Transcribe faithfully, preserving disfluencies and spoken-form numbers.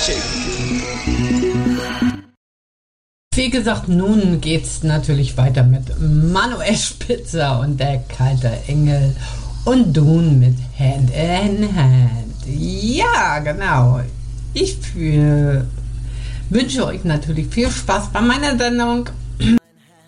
shake. Wie gesagt, nun geht's natürlich weiter mit Manuel Spitzer und der kalte Engel und Dune mit Hand in Hand. Ja, genau. Ich für, wünsche euch natürlich viel Spaß bei meiner Sendung